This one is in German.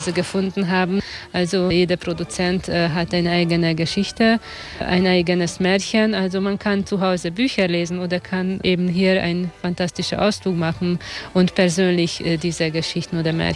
Hause gefunden haben. Also jeder Produzent hat eine eigene Geschichte, ein eigenes Märchen. Also man kann zu Hause Bücher lesen oder kann eben hier einen fantastischen Ausflug machen und persönlich diese Geschichten oder Märchen